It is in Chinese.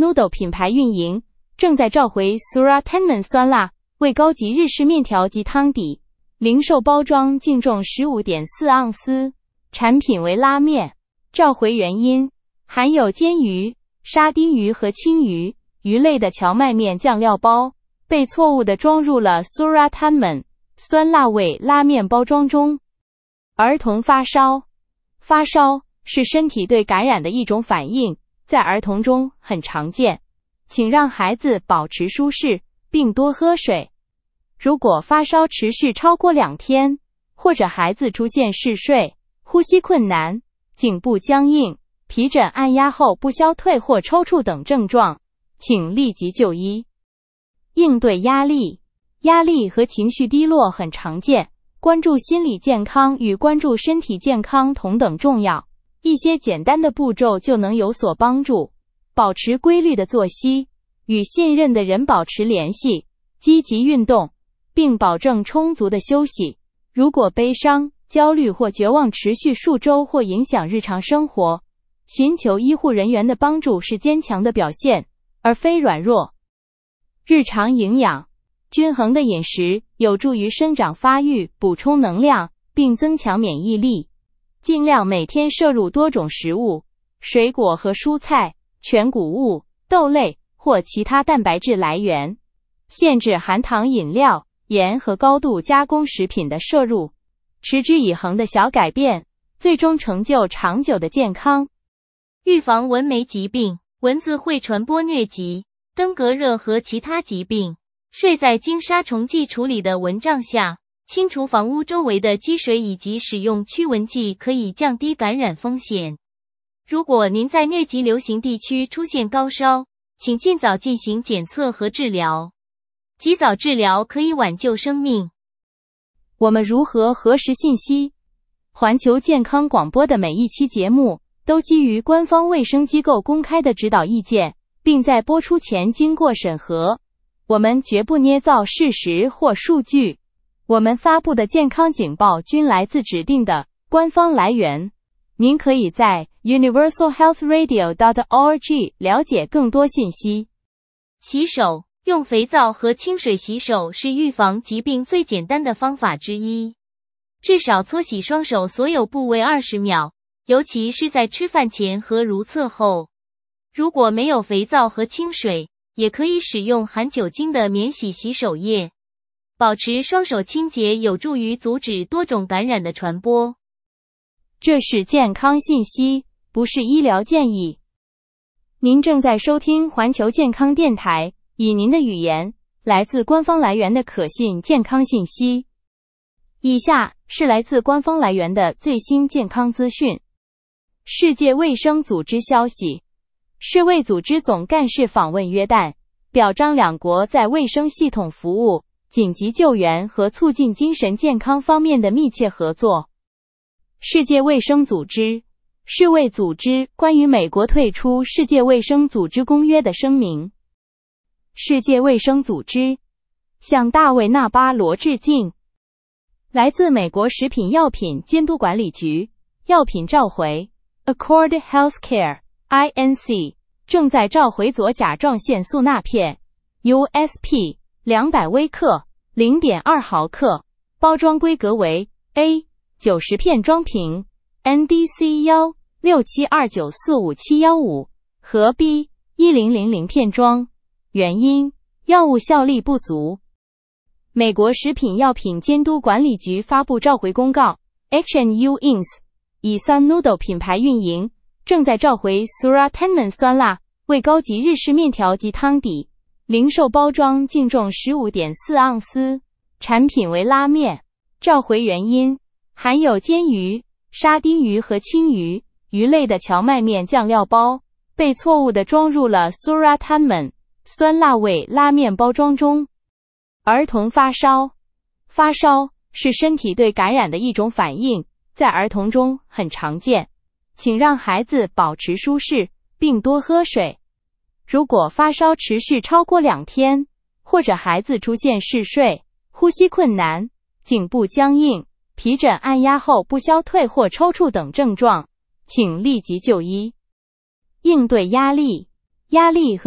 Noodle 品牌运营，正在召回 Suratanman 酸辣味高级日式面条及汤底，零售包装净重 15.4 盎司，产品为拉面。召回原因：含有煎鱼、沙丁鱼和青鱼、鱼类的荞麦面酱料包，被错误地装入了 Suratanman 酸辣味拉面包装中。儿童发烧。发烧是身体对感染的一种反应，在儿童中很常见，请让孩子保持舒适，并多喝水。如果发烧持续超过2天，或者孩子出现嗜睡、呼吸困难、颈部僵硬、皮疹按压后不消退或抽搐等症状，请立即就医。应对压力。压力和情绪低落很常见，关注心理健康与关注身体健康同等重要。一些简单的步骤就能有所帮助。保持规律的作息，与信任的人保持联系，积极运动，并保证充足的休息。如果悲伤、焦虑或绝望持续数周或影响日常生活，寻求医护人员的帮助是坚强的表现，而非软弱。日常营养。均衡的饮食有助于生长发育，补充能量，并增强免疫力。尽量每天摄入多种食物，水果和蔬菜、全谷物、豆类或其他蛋白质来源。限制含糖饮料、盐和高度加工食品的摄入。持之以恒的小改变，最终成就长久的健康。 预防蚊媒疾病。蚊子会传播疟疾、登革热和其他疾病。睡在经杀虫剂处理的蚊帐下，清除房屋周围的积水以及使用驱蚊剂可以降低感染风险。如果您在疟疾流行地区出现高烧，请尽早进行检测和治疗。及早治疗可以挽救生命。 我们如何核实信息？环球健康广播的每一期节目都基于官方卫生机构公开的指导意见，并在播出前经过审核。我们绝不捏造事实或数据。我们发布的健康警报均来自指定的官方来源。您可以在 universalhealthradio.org 了解更多信息。 洗手。用肥皂和清水洗手是预防疾病最简单的方法之一。至少搓洗双手所有部位20秒，尤其是在吃饭前和如厕后。如果没有肥皂和清水，也可以使用含酒精的免洗洗手液。保持双手清洁有助于阻止多种感染的传播。 这是健康信息，不是医疗建议。您正在收听环球健康电台，以您的语言，来自官方来源的可信健康信息。以下是来自官方来源的最新健康资讯。世界卫生组织消息。世卫组织总干事访问约旦，表彰两国在卫生系统服务、紧急救援和促进精神健康方面的密切合作。世界卫生组织。世卫组织关于美国退出世界卫生组织公约的声明。世界卫生组织向大卫·纳巴罗致敬。来自美国食品药品监督管理局，药品召回 Accord Healthcare Inc. 正在召回左甲状腺素钠片 USP 200微克 0.2 毫克，包装规格为 A 90片装瓶 NDC 167294571和 B 1000片装。原因：药物效力不足。美国食品药品监督管理局发布召回公告 HNU Inc. 以 Sun Noodle 品牌运营，正在召回 Suratanman 酸辣味高级日式面条及汤底，零售包装净重 15.4 盎司，产品为拉面。召回原因：含有煎鱼、沙丁鱼和青鱼、鱼类的荞麦面酱料包，被错误地装入了 Suratanman 酸辣味拉面包装中。儿童发烧。发烧是身体对感染的一种反应，在儿童中很常见，请让孩子保持舒适，并多喝水。如果发烧持续超过2天，或者孩子出现嗜睡、呼吸困难、颈部僵硬、皮疹按压后不消退或抽搐等症状，请立即就医。应对压力。压力和